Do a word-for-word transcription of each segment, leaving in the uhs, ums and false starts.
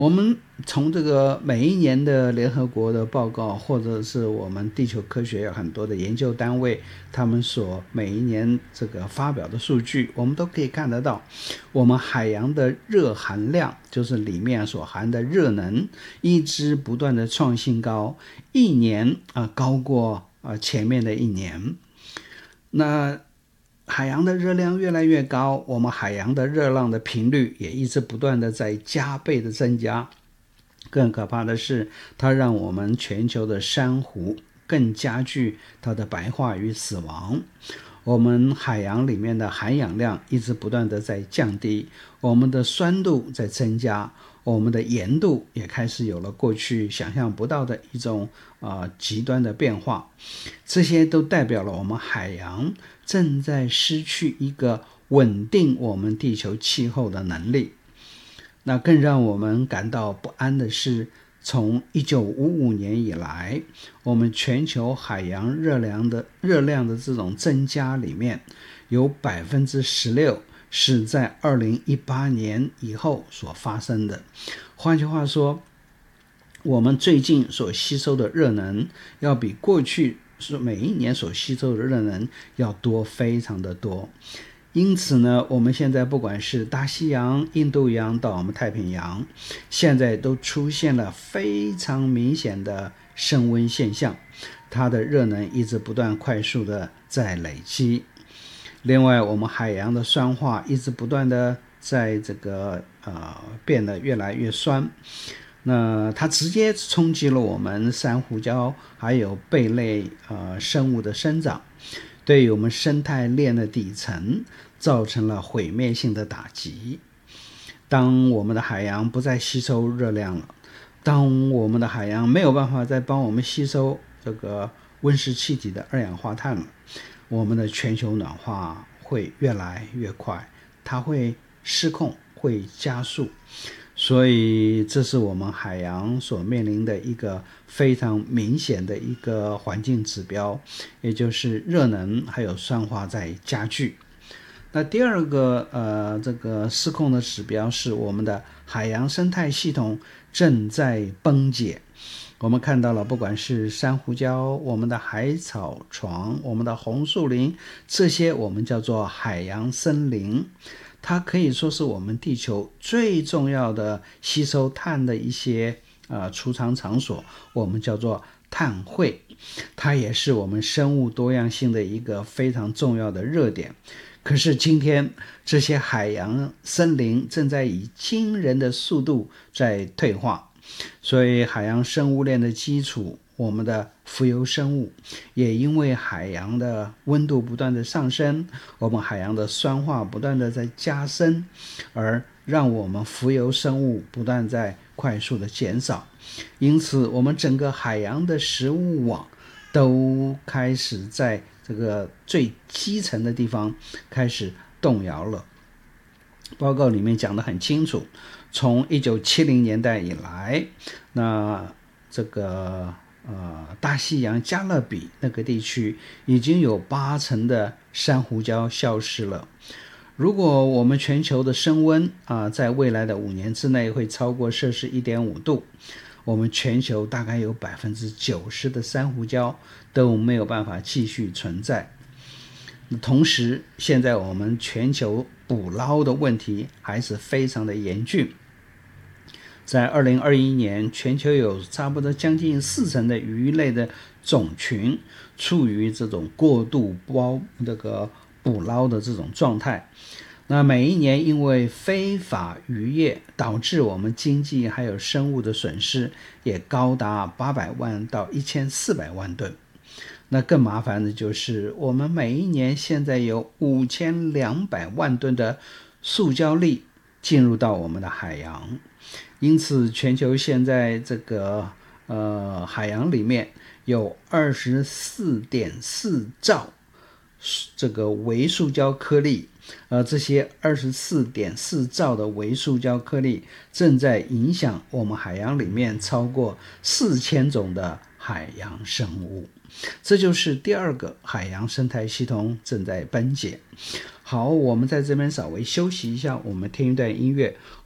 我们从这个每一年的联合国的报告，或者是我们地球科学有很多的研究单位，他们所每一年这个发表的数据，我们都可以看得到，我们海洋的热含量，就是里面所含的热能，一直不断的创新高，一年啊、呃、高过啊、呃、前面的一年。那海洋的热量越来越高，我们海洋的热浪的频率也一直不断的在加倍的增加。更可怕的是，它让我们全球的珊瑚更加剧它的白化与死亡。我们海洋里面的含氧量一直不断的在降低，我们的酸度在增加，我们的盐度也开始有了过去想象不到的一种、呃、极端的变化。这些都代表了我们海洋正在失去一个稳定我们地球气候的能力。那更让我们感到不安的是，从一九五五年以来，我们全球海洋热量的热量的这种增加里面，有 百分之十六 是在二零一八年以后所发生的。换句话说，我们最近所吸收的热能要比过去每一年所吸收的热能要多非常的多。因此呢，我们现在不管是大西洋、印度洋到我们太平洋，现在都出现了非常明显的升温现象，它的热能一直不断快速的在累积。另外，我们海洋的酸化一直不断的在这个呃变得越来越酸，那它直接冲击了我们珊瑚礁还有贝类呃生物的生长，对于我们生态链的底层造成了毁灭性的打击。当我们的海洋不再吸收热量了，当我们的海洋没有办法再帮我们吸收这个温室气体的二氧化碳了，我们的全球暖化会越来越快，它会失控，会加速。所以这是我们海洋所面临的一个非常明显的一个环境指标，也就是热能还有酸化在加剧。那第二个呃这个失控的指标是我们的海洋生态系统正在崩解。我们看到了，不管是珊瑚礁、我们的海草床、我们的红树林，这些我们叫做海洋森林，它可以说是我们地球最重要的吸收碳的一些呃储藏场所，我们叫做碳汇。它也是我们生物多样性的一个非常重要的热点。可是今天这些海洋森林正在以惊人的速度在退化，所以海洋生物链的基础，我们的浮游生物也因为海洋的温度不断的上升，我们海洋的酸化不断的在加深，而让我们浮游生物不断在快速的减少。因此我们整个海洋的食物网都开始在这个最基层的地方开始动摇了。报告里面讲得很清楚，从一九七零年代以来，那这个呃大西洋加勒比那个地区已经有八成的珊瑚礁消失了。如果我们全球的升温啊、呃，在未来的五年之内会超过摄氏 一点五 度，我们全球大概有 百分之九十 的珊瑚礁都没有办法继续存在。同时，现在我们全球捕捞的问题还是非常的严峻。在二零二一年，全球有差不多将近四成的鱼类的种群处于这种过度包这个捕捞的这种状态。那每一年因为非法渔业导致我们经济还有生物的损失也高达八百万到一千四百万吨。那更麻烦的就是我们每一年现在有五千两百万吨的塑胶粒进入到我们的海洋。因此全球现在这个呃海洋里面有 二十四点四兆这个微塑胶颗粒，呃，这些 二十四点四兆的微塑胶颗粒正在影响我们海洋里面超过四千种的海洋生物。这就是第二个海洋生态系统正在崩解。好，我们在这边稍微休息一下，我们听一段音乐，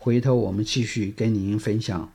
回头我们继续跟您分享。